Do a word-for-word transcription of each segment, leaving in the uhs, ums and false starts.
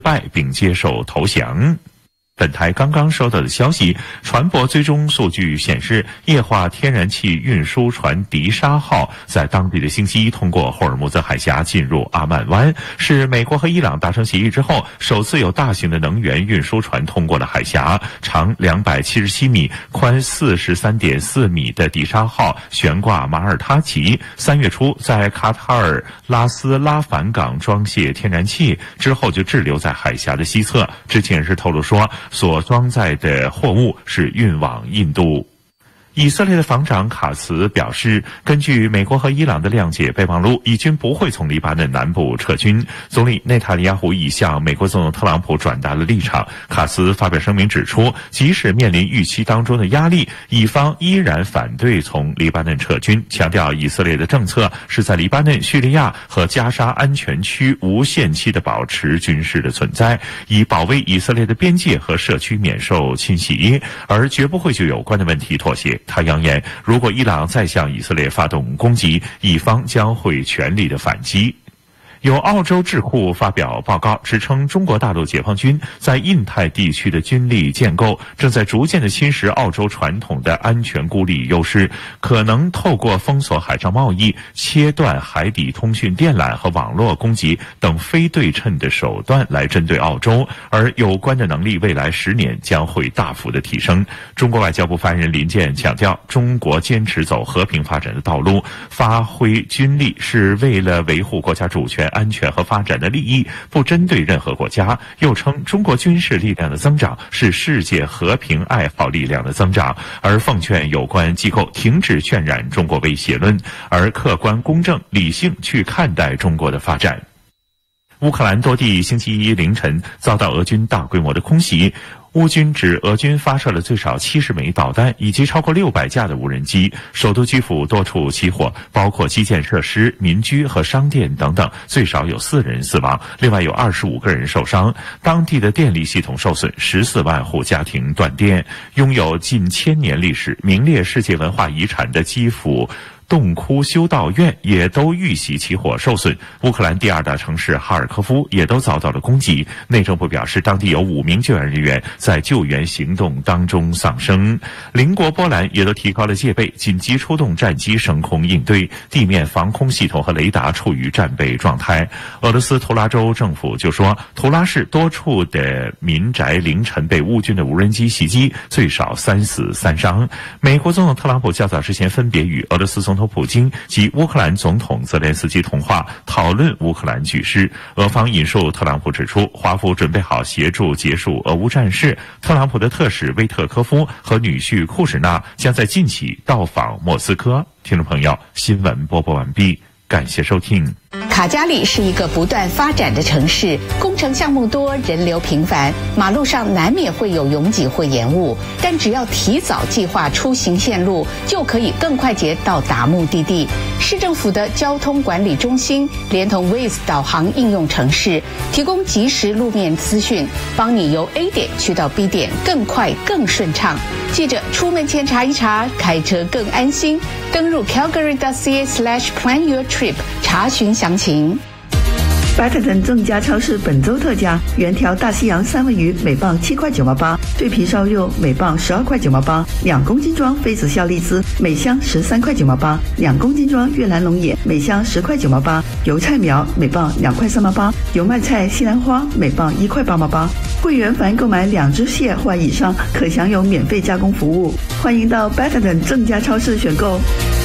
败并接受投降。本台刚刚收到的消息，船舶追踪数据显示，液化天然气运输船迪沙号在当地的星期一通过霍尔木兹海峡进入阿曼湾，是美国和伊朗达成协议之后首次有大型的能源运输船通过了海峡。长两百七十七米、宽四十三点四米的迪沙号悬挂马耳他旗，三月初在卡塔尔拉斯拉凡港装卸天然气之后就滞留在海峡的西侧。知情人士透露说，所装载的货物是运往印度。以色列的防长卡茨表示，根据美国和伊朗的谅解备忘录，以军不会从黎巴嫩南部撤军。总理内塔尼亚胡已向美国总统特朗普转达了立场。卡茨发表声明指出，即使面临预期当中的压力，以方依然反对从黎巴嫩撤军，强调以色列的政策是在黎巴嫩、叙利亚和加沙安全区无限期的保持军事的存在，以保卫以色列的边界和社区免受侵袭，而绝不会就有关的问题妥协。他扬言，如果伊朗再向以色列发动攻击，以方将会全力的反击。有澳洲智库发表报告，指称中国大陆解放军在印太地区的军力建构正在逐渐的侵蚀澳洲传统的安全孤立优势，可能透过封锁海上贸易、切断海底通讯电缆和网络攻击等非对称的手段来针对澳洲，而有关的能力未来十年将会大幅的提升。中国外交部发言人林健强调，中国坚持走和平发展的道路，发挥军力是为了维护国家主权、安全和发展的利益，不针对任何国家。又称中国军事力量的增长是世界和平爱好力量的增长，而奉劝有关机构停止渲染中国威胁论，而客观公正理性去看待中国的发展。乌克兰多地星期一凌晨遭到俄军大规模的空袭，乌军指俄军发射了最少七十枚导弹以及超过六百架的无人机，首都基辅多处起火，包括基建设施、民居和商店等等，最少有四人死亡，另外有二十五个人受伤。当地的电力系统受损，十四万户家庭断电。拥有近千年历史、名列世界文化遗产的基辅洞窟修道院也都遇袭起火受损，乌克兰第二大城市哈尔科夫也都遭到了攻击。内政部表示，当地有五名救援人员在救援行动当中丧生。邻国波兰也都提高了戒备，紧急出动战机升空应对，地面防空系统和雷达处于战备状态。俄罗斯图拉州政府就说，图拉市多处的民宅凌晨被乌军的无人机袭击，最少三死三伤。美国总统特朗普较早之前分别与俄罗斯总统普京及乌克兰总统泽连斯基通话，讨论乌克兰局势。俄方引述特朗普指出，华府准备好协助结束俄乌战事。特朗普的特使威特科夫和女婿库什纳将在近期到访莫斯科。听众朋友，新闻播报完毕，感谢收听。 卡加里是一个不断发展的城市，工程项目多，人流频繁，马路上难免会有拥挤或延误，但只要提早计划出行线路，就可以更快捷到达目的地。市政府的交通管理中心连同 Waze 导航应用程式，提供即时路面资讯，帮你由 A 点去到 B 点更快更顺畅。记着出门前查一查，开车更安心。登入 calgary dot c a slash plan your trip 查询详情。 Betterton 正价超市本周特价：原条大西洋三文鱼每磅七块九毛八，对皮烧肉每磅十二块九毛八，两公斤装非子效荔枝每箱十三块九毛八，两公斤装越南龙眼每箱十块九毛八，油菜苗每磅两块三毛八，油麦菜、西兰花每磅一块八毛八。会员凡购买两只蟹或以上，可享有免费加工服务。欢迎到 Betterton 正价超市选购。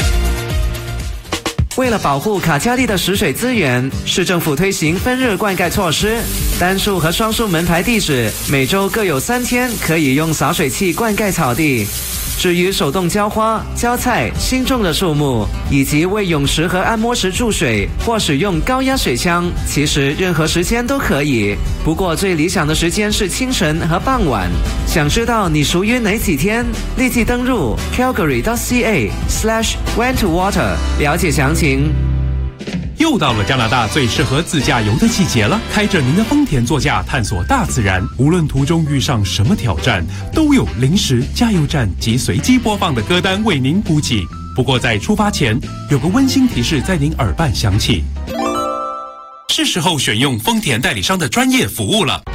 为了保护卡加利的食水资源，市政府推行分日灌溉措施。单数和双数门牌地址每周各有三天可以用洒水器灌溉草地。至于手动浇花、浇菜、新种的树木，以及为泳池和按摩时注水或使用高压水枪，其实任何时间都可以。不过最理想的时间是清晨和傍晚。想知道你属于哪几天？立即登入 calgary dot c a slash when to water 了解详情。 又到了加拿大最适合自驾游的季节了，开着您的丰田座驾探索大自然，无论途中遇上什么挑战，都有临时加油站及随机播放的歌单为您补给。不过在出发前，有个温馨提示在您耳畔响起。 是时候选用丰田代理商的专业服务了。